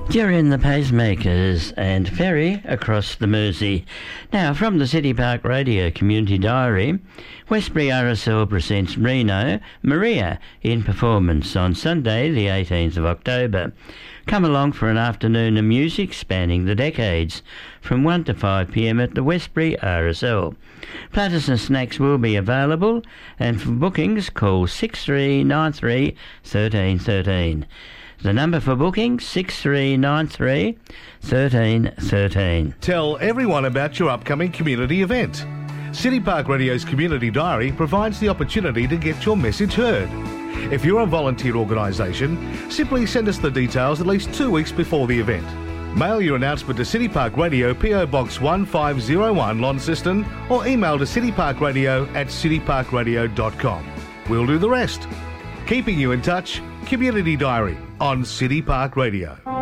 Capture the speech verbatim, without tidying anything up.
During the Pacemakers and Ferry across the Mersey. Now, from the City Park Radio Community Diary, Westbury R S L presents Reno Maria in performance on Sunday the eighteenth of October. Come along for an afternoon of music spanning the decades from one to five p m at the Westbury R S L. Platters and snacks will be available, and for bookings call six three nine three, one three one three. The number for booking, six three nine three, one three one three. Tell everyone about your upcoming community event. City Park Radio's Community Diary provides the opportunity to get your message heard. If you're a volunteer organisation, simply send us the details at least two weeks before the event. Mail your announcement to City Park Radio, P O Box one five zero one, Launceston, or email to cityparkradio at cityparkradio dot com. We'll do the rest. Keeping you in touch, Community Diary on City Park Radio.